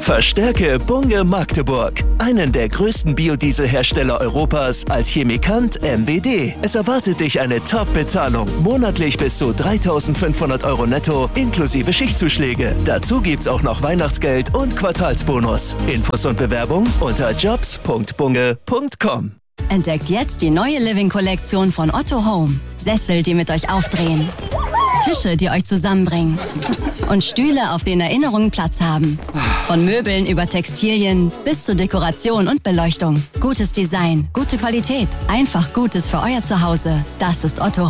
Verstärke Bunge Magdeburg, einen der größten Biodieselhersteller Europas, als Chemikant MWD. Es erwartet dich eine Top-Bezahlung, monatlich bis zu 3.500 € netto, inklusive Schichtzuschläge. Dazu gibt's auch noch Weihnachtsgeld und Quartalsbonus. Infos und Bewerbung unter jobs.bunge.com. Entdeckt jetzt die neue Living-Kollektion von Otto Home. Sessel, die mit euch aufdrehen. Tische, die euch zusammenbringen. Und Stühle, auf denen Erinnerungen Platz haben. Von Möbeln über Textilien bis zu Dekoration und Beleuchtung. Gutes Design, gute Qualität. Einfach Gutes für euer Zuhause. Das ist Otto